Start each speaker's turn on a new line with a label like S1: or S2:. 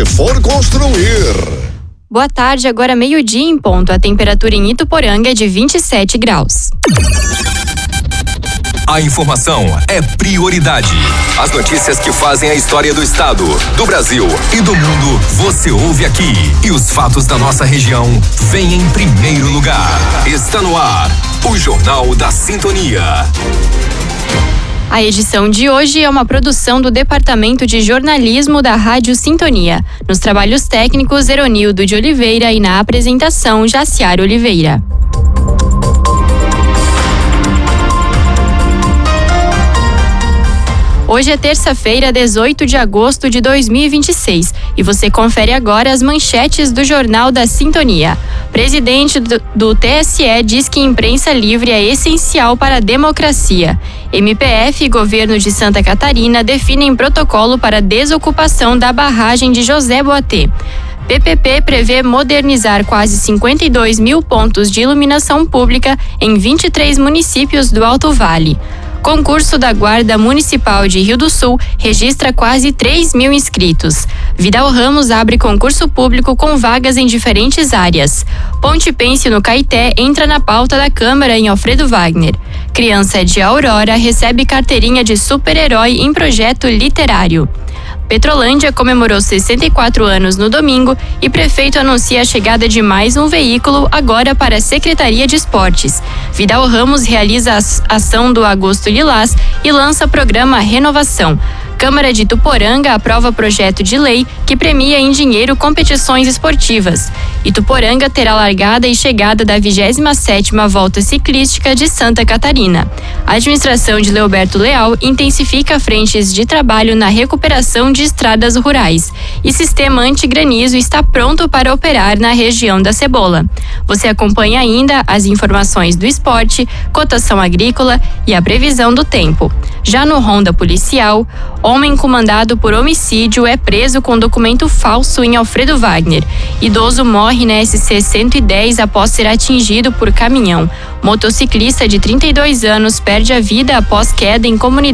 S1: você for construir.
S2: Boa tarde, agora meio-dia em ponto. A temperatura em Ituporanga é de 27 graus.
S3: A informação é prioridade. As notícias que fazem a história do estado, do Brasil e do mundo, você ouve aqui. E os fatos da nossa região vêm em primeiro lugar. Está no ar, o Jornal da Sintonia.
S2: A edição de hoje é uma produção do Departamento de Jornalismo da Rádio Sintonia. Nos trabalhos técnicos, Eronildo de Oliveira e na apresentação, Jaciara Oliveira. Hoje é terça-feira, 18 de agosto de 2026 e você confere agora as manchetes do Jornal da Sintonia. Presidente do TSE diz que imprensa livre é essencial para a democracia. MPF e governo de Santa Catarina definem protocolo para desocupação da barragem de José Boatê. PPP prevê modernizar quase 52 mil pontos de iluminação pública em 23 municípios do Alto Vale. Concurso da Guarda Municipal de Rio do Sul registra quase 3 mil inscritos. Vidal Ramos abre concurso público com vagas em diferentes áreas. Ponte Pense no Caeté entra na pauta da Câmara em Alfredo Wagner. Criança de Aurora recebe carteirinha de super-herói em projeto literário. Petrolândia comemorou 64 anos no domingo e prefeito anuncia a chegada de mais um veículo agora para a Secretaria de Esportes. Vidal Ramos realiza a ação do Agosto Lilás e lança programa Renovação. Câmara de Ituporanga aprova projeto de lei que premia em dinheiro competições esportivas. Ituporanga terá largada e chegada da 27ª Volta Ciclística de Santa Catarina. A administração de Leoberto Leal intensifica frentes de trabalho na recuperação de estradas rurais. E sistema antigranizo está pronto para operar na região da Cebola. Você acompanha ainda as informações do esporte, cotação agrícola e a previsão do tempo. Já no Ronda Policial, homem comandado por homicídio é preso com documento falso em Alfredo Wagner. Idoso morre na SC 110 após ser atingido por caminhão. Motociclista de 32 anos perde a vida após queda em comunidade